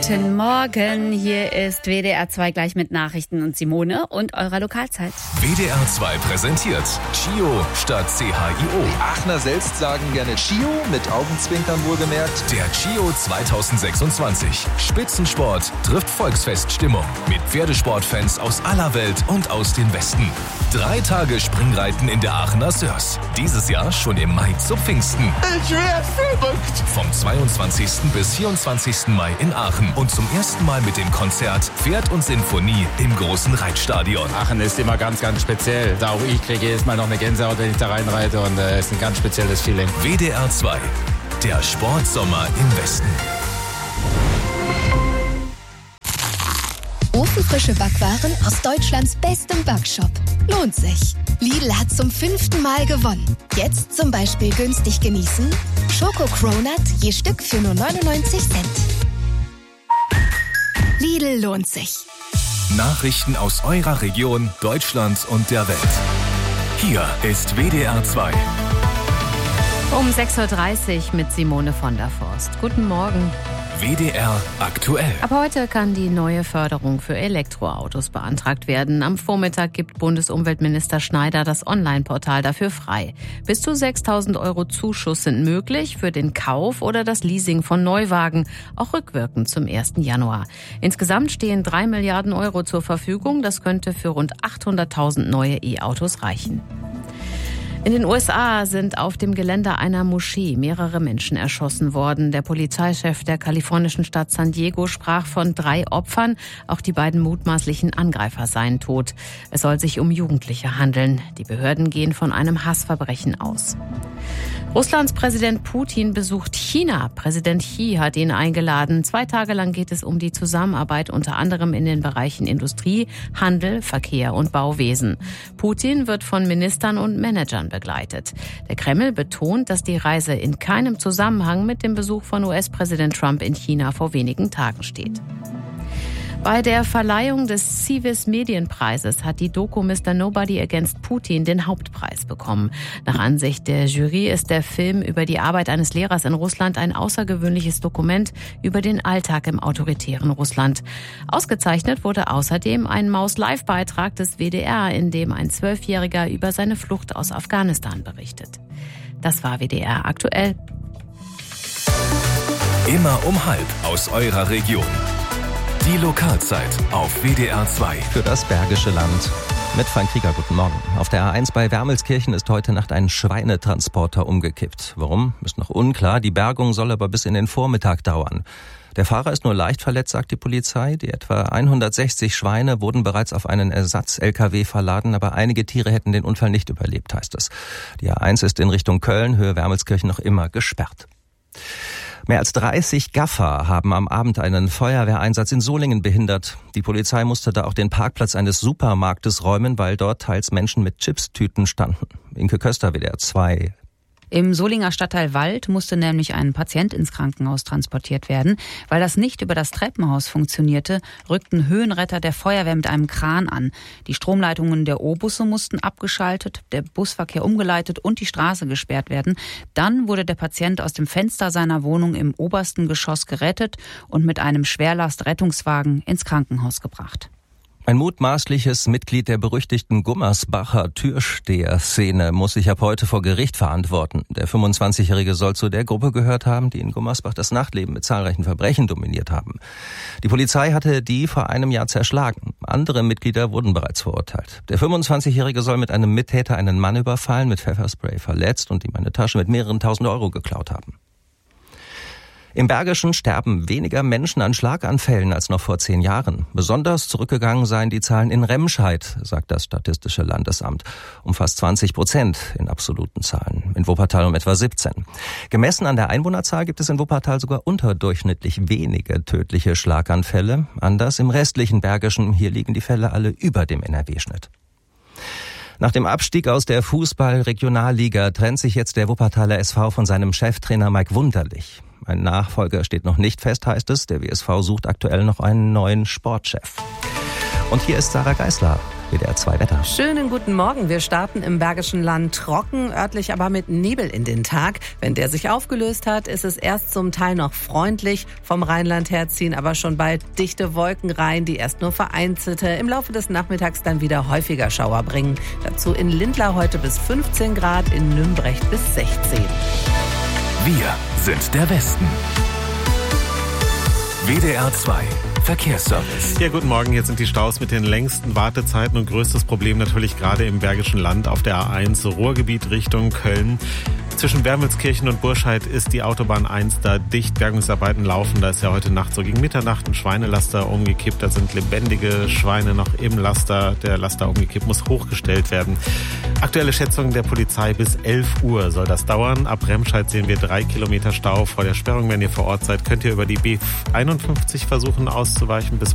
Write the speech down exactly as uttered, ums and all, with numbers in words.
Guten Morgen, hier ist W D R zwei gleich mit Nachrichten und Simone und eurer Lokalzeit. W D R zwei präsentiert Chio statt C H I O. Die Aachener selbst sagen gerne Chio, mit Augenzwinkern wohlgemerkt. Der Chio zwanzig sechsundzwanzig. Spitzensport trifft Volksfeststimmung. Mit Pferdesportfans aus aller Welt und aus dem Westen. Drei Tage Springreiten in der Aachener Sörs. Dieses Jahr schon im Mai zu Pfingsten. Ich werde verrückt. Vom zweiundzwanzigsten bis vierundzwanzigsten Mai in Aachen. Und zum ersten Mal mit dem Konzert Pferd und Sinfonie im großen Reitstadion. Aachen ist immer ganz, ganz speziell. Da auch ich kriege jedes Mal noch eine Gänsehaut, wenn ich da reinreite. Und es äh, ist ein ganz spezielles Feeling. W D R zwei. Der Sportsommer im Westen. Ofenfrische Backwaren aus Deutschlands bestem Backshop. Lohnt sich. Lidl hat zum fünften Mal gewonnen. Jetzt zum Beispiel günstig genießen. Schoko-Cronut je Stück für nur neunundneunzig Cent. Lidl lohnt sich. Nachrichten aus eurer Region, Deutschland und der Welt. Hier ist W D R zwei. Um sechs Uhr dreißig mit Simone von der Forst. Guten Morgen. W D R aktuell. Ab heute kann die neue Förderung für Elektroautos beantragt werden. Am Vormittag gibt Bundesumweltminister Schneider das Online-Portal dafür frei. Bis zu sechstausend Euro Zuschuss sind möglich für den Kauf oder das Leasing von Neuwagen, auch rückwirkend zum ersten Januar. Insgesamt stehen drei Milliarden Euro zur Verfügung. Das könnte für rund achthunderttausend neue E-Autos reichen. In den U S A sind auf dem Gelände einer Moschee mehrere Menschen erschossen worden. Der Polizeichef der kalifornischen Stadt San Diego sprach von drei Opfern. Auch die beiden mutmaßlichen Angreifer seien tot. Es soll sich um Jugendliche handeln. Die Behörden gehen von einem Hassverbrechen aus. Russlands Präsident Putin besucht China. Präsident Xi hat ihn eingeladen. Zwei Tage lang geht es um die Zusammenarbeit unter anderem in den Bereichen Industrie, Handel, Verkehr und Bauwesen. Putin wird von Ministern und Managern begleitet. Der Kreml betont, dass die Reise in keinem Zusammenhang mit dem Besuch von U S-Präsident Trump in China vor wenigen Tagen steht. Bei der Verleihung des Civis Medienpreises hat die Doku Mister Nobody Against Putin den Hauptpreis bekommen. Nach Ansicht der Jury ist der Film über die Arbeit eines Lehrers in Russland ein außergewöhnliches Dokument über den Alltag im autoritären Russland. Ausgezeichnet wurde außerdem ein Maus-Live-Beitrag des W D R, in dem ein Zwölfjähriger über seine Flucht aus Afghanistan berichtet. Das war W D R aktuell. Immer um halb aus eurer Region. Die Lokalzeit auf W D R zwei. Für das Bergische Land. Mit Frank Krieger, guten Morgen. Auf der A eins bei Wermelskirchen ist heute Nacht ein Schweinetransporter umgekippt. Warum? Ist noch unklar. Die Bergung soll aber bis in den Vormittag dauern. Der Fahrer ist nur leicht verletzt, sagt die Polizei. Die etwa hundertsechzig Schweine wurden bereits auf einen Ersatz-L K W verladen, aber einige Tiere hätten den Unfall nicht überlebt, heißt es. Die A eins ist in Richtung Köln, Höhe Wermelskirchen, noch immer gesperrt. Mehr als dreißig Gaffer haben am Abend einen Feuerwehreinsatz in Solingen behindert. Die Polizei musste da auch den Parkplatz eines Supermarktes räumen, weil dort teils Menschen mit Chipstüten standen. Inke Köster, W D R zwei. Im Solinger Stadtteil Wald musste nämlich ein Patient ins Krankenhaus transportiert werden. Weil das nicht über das Treppenhaus funktionierte, rückten Höhenretter der Feuerwehr mit einem Kran an. Die Stromleitungen der O-Busse mussten abgeschaltet, der Busverkehr umgeleitet und die Straße gesperrt werden. Dann wurde der Patient aus dem Fenster seiner Wohnung im obersten Geschoss gerettet und mit einem Schwerlast-Rettungswagen ins Krankenhaus gebracht. Ein mutmaßliches Mitglied der berüchtigten Gummersbacher Türsteher-Szene muss sich ab heute vor Gericht verantworten. Der fünfundzwanzigjährige soll zu der Gruppe gehört haben, die in Gummersbach das Nachtleben mit zahlreichen Verbrechen dominiert haben. Die Polizei hatte die vor einem Jahr zerschlagen. Andere Mitglieder wurden bereits verurteilt. Der fünfundzwanzigjährige soll mit einem Mittäter einen Mann überfallen, mit Pfefferspray verletzt und ihm eine Tasche mit mehreren tausend Euro geklaut haben. Im Bergischen sterben weniger Menschen an Schlaganfällen als noch vor zehn Jahren. Besonders zurückgegangen seien die Zahlen in Remscheid, sagt das Statistische Landesamt. Um fast zwanzig Prozent in absoluten Zahlen. In Wuppertal um etwa siebzehn. Gemessen an der Einwohnerzahl gibt es in Wuppertal sogar unterdurchschnittlich wenige tödliche Schlaganfälle. Anders im restlichen Bergischen. Hier liegen die Fälle alle über dem N R W-Schnitt. Nach dem Abstieg aus der Fußball-Regionalliga trennt sich jetzt der Wuppertaler S V von seinem Cheftrainer Mike Wunderlich. Ein Nachfolger steht noch nicht fest, heißt es. Der W S V sucht aktuell noch einen neuen Sportchef. Und hier ist Sarah Geisler. W D R zwei Wetter. Schönen guten Morgen. Wir starten im Bergischen Land trocken, örtlich aber mit Nebel in den Tag. Wenn der sich aufgelöst hat, ist es erst zum Teil noch freundlich. Vom Rheinland her ziehen aber schon bald dichte Wolken rein, die erst nur vereinzelte, im Laufe des Nachmittags dann wieder häufiger Schauer bringen. Dazu in Lindlar heute bis fünfzehn Grad, in Nümbrecht bis sechzehn. Wir sind der Westen. W D R zwei Verkehrsservice. Ja, guten Morgen. Hier sind die Staus mit den längsten Wartezeiten und größtes Problem natürlich gerade im Bergischen Land auf der A eins Ruhrgebiet Richtung Köln. Zwischen Wermelskirchen und Burscheid ist die Autobahn eins da dicht. Bergungsarbeiten laufen. Da ist ja heute Nacht so gegen Mitternacht ein Schweinelaster umgekippt. Da sind lebendige Schweine noch im Laster. Der Laster umgekippt, muss hochgestellt werden. Aktuelle Schätzung der Polizei, bis elf Uhr soll das dauern. Ab Remscheid sehen wir drei Kilometer Stau vor der Sperrung. Wenn ihr vor Ort seid, könnt ihr über die B einundfünfzig versuchen auszuweichen bis